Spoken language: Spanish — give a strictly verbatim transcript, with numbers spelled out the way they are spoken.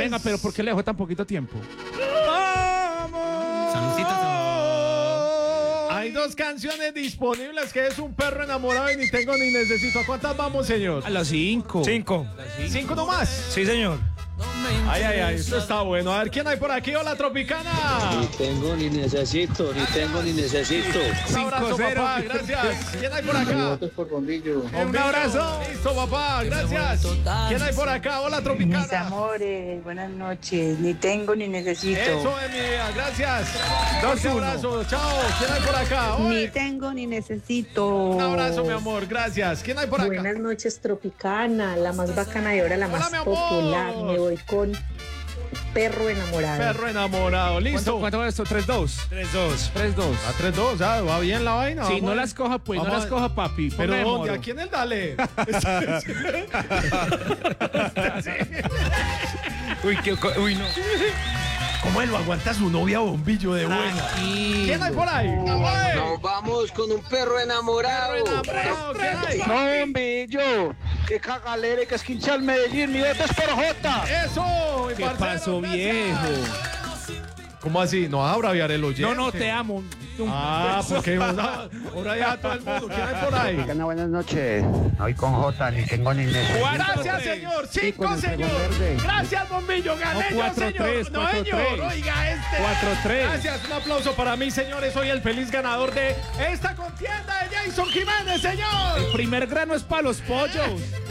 Venga, pero ¿por qué le dejó tan poquito tiempo? ¡Vamos! Saludcitos. Hay dos canciones disponibles, que es Un perro enamorado y Ni tengo ni necesito. ¿A cuántas vamos, señor? A las cinco. Cinco. ¿Cinco nomás? Sí, señor. Ay, ay, ay, esto está bueno. A ver, ¿quién hay por aquí? Hola, Tropicana. Ni tengo ni necesito, ni tengo ni necesito. Un abrazo, cinco cero. papá, gracias. ¿Quién hay por acá? Votos por bombillo. Un abrazo. Listo, papá, gracias. ¿Quién hay por acá? Hola, Mis Tropicana. amores, buenas noches. Ni tengo ni necesito. Eso es mi vida, gracias. Dos, Un uno. abrazo, chao. ¿Quién hay por acá? Ni Oye, tengo ni necesito. un abrazo, mi amor, gracias. ¿Quién hay por acá? Buenas noches, Tropicana, la más bacana y ahora la Hola, más mi amor. popular. Me voy con Perro enamorado. Perro enamorado, ¿Cuánto, listo. cuánto va esto? ¿tres dos? Tres, dos. tres dos. A tres dos, ah, va bien la vaina. Sí, vamos no a- las coja, pues, no vamos las a- coja, papi. Pero Ponga de ¿dónde? moro. ¿A quién el dale? Uy, qué, co- uy, no. ¿Cómo él lo aguanta su novia bombillo de buena? ¿Quién hay por ahí? Oye, Nos vamos con un perro enamorado. perro enamorado, ¿quién hay? No, bombillo. Qué cagalera y que esquincha el Medellín. Mi voto es por Jota. Eso, mi ¿Qué parcero, pasó, gracias. viejo? ¿Cómo así? ¿No vas a braviar el oyente? No, no, te amo. Ah, porque ahora ya todo el mundo. ¿Quién hay por ahí? Buenas, buenas noches. Hoy con Jota, ni tengo ni necesito. Gracias, señor. Cinco, con el señor. pelo verde. Gracias, bombillo. Gané No, yo, cuatro, señor. tres, No, cuatro, señor. tres. Oiga, este. cuatro tres. Gracias. Un aplauso para mí, señores. Soy el feliz ganador de esta contienda de Jason Jiménez, señor. El primer grano es para los pollos.